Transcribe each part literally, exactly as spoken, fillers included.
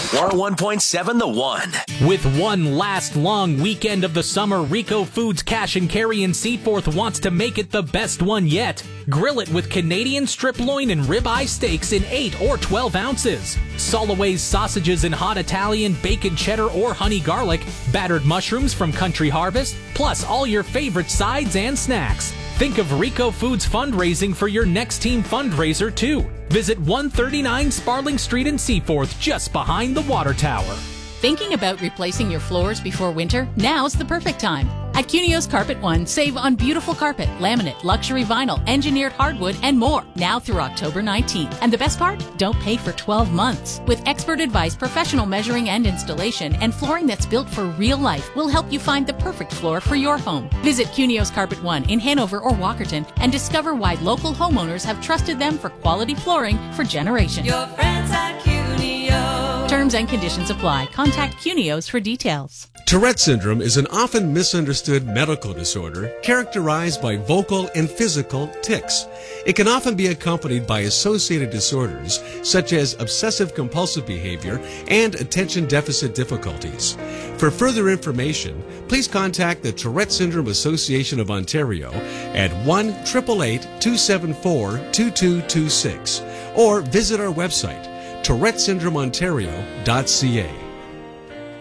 one oh one point seven The One. With one last long weekend of the summer, Rico Foods Cash and Carry in Seaforth wants to make it the best one yet. Grill it with Canadian strip loin and ribeye steaks in eight or twelve ounces. Soloway's sausages in hot Italian, bacon cheddar, or honey garlic. Battered mushrooms from Country Harvest. Plus all your favorite sides and snacks. Think of Rico Foods fundraising for your next team fundraiser, too. Visit one thirty-nine Sparling Street in Seaforth, just behind the water tower. Thinking about replacing your floors before winter? Now's the perfect time. At Cunios Carpet One, save on beautiful carpet, laminate, luxury vinyl, engineered hardwood, and more. Now through October nineteenth. And the best part? Don't pay for twelve months. With expert advice, professional measuring and installation, and flooring that's built for real life, we'll help you find the perfect floor for your home. Visit Cunios Carpet One in Hanover or Walkerton and discover why local homeowners have trusted them for quality flooring for generations. Your friends at Cunios. Terms and conditions apply. Contact Cunios for details. Tourette syndrome is an often misunderstood medical disorder characterized by vocal and physical tics. It can often be accompanied by associated disorders such as obsessive-compulsive behavior and attention deficit difficulties. For further information, please contact the Tourette Syndrome Association of Ontario at one eight eight eight, two seven four, two two two six or visit our website, Tourette Syndrome Ontario dot C A.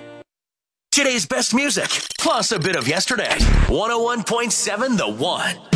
Today's best music, plus a bit of yesterday. one oh one point seven The One.